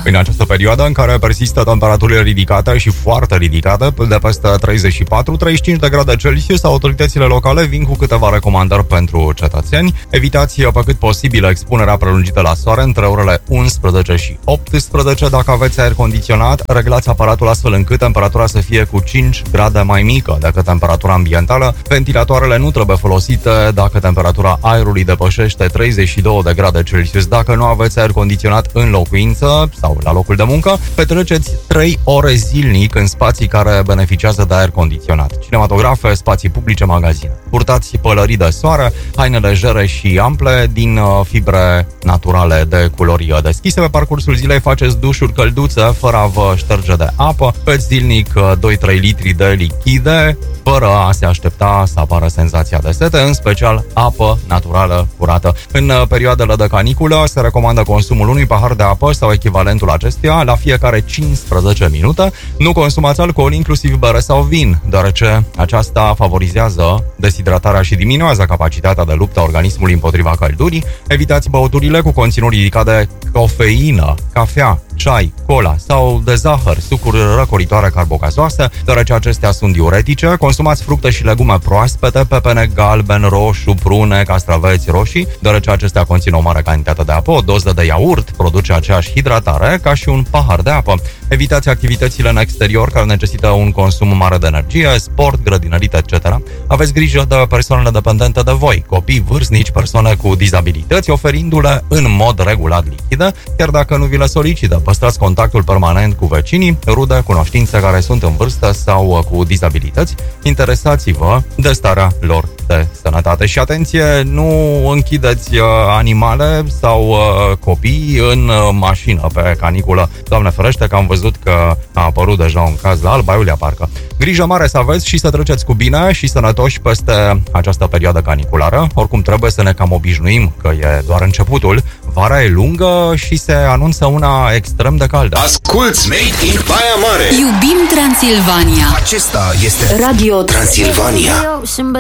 În această perioadă în care persistă temperaturile ridicate și foarte ridicate, de peste 34-35 de grade Celsius, autoritățile locale vin cu câteva recomandări pentru cetățeni. Evitați pe cât posibil expunerea prelungită la soare între orele 11 și 18. Dacă aveți aer condiționat, reglați aparatul astfel încât temperatura să fie cu 5 grade mai mică decât temperatura ambientală. Ventilatoarele nu trebuie folosite dacă temperatura aerului depășește 32 de grade Celsius. Dacă nu aveți aer condiționat în locuință sau la locul de muncă, petreceți 3 ore zilnic în spații care beneficiază de aer condiționat: cinematografe, spații publice, magazine. Purtați pălării de soare, haine legere și ample din fibre naturale de culori deschise. Pe parcursul zilei faceți dușuri călduțe fără a vă șterge de apă. Beți zilnic 2-3 litri de lichide fără a se aștepta să apară senzația de sete, în special apă naturală curată. În perioadele de caniculă se recomandă consumul unui pahar de apă sau echivalentul acestuia la fiecare 15 minute. Nu consumați alcool, inclusiv bere sau vin, deoarece aceasta favorizează deshidratarea și diminuează capacitatea de luptă a organismului împotriva căldurii. Evitați băuturile cu conținut ridicat de cafeină, cafea, ceai, cola sau de zahăr, sucuri răcoritoare carbogazoase, deoarece acestea sunt diuretice. Consumați fructe și legume proaspete, pepene galben, roșu, prune, castraveți roșii, deoarece acestea conțin o mare cantitate de apă. O doză de iaurt produce aceeași hidratare ca și un pahar de apă. Evitați activitățile în exterior care necesită un consum mare de energie, sport, grădinărit, etc. Aveți grijă de persoanele dependente de voi, copii, vârstnici, persoane cu dizabilități, oferindu-le în mod regulat lichide, chiar dacă nu vi le solicită. Păstrați contactul permanent cu vecinii, rude, cunoștințe care sunt în vârstă sau cu dizabilități. Interesați-vă de starea lor de sănătate. Și atenție, nu închideți animale sau copii în mașină pe caniculă. Doamne ferește, că am văzut că a apărut deja un caz la Alba Iulia, parcă. Grijă mare să aveți și să treceți cu bine și sănătoși peste această perioadă caniculară. Oricum trebuie să ne cam obișnuim că e doar începutul. Vara e lungă și se anunță una extrem de caldă. Asculți Made in Baia Mare. Iubim Transilvania. Acesta este Radio Transilvania.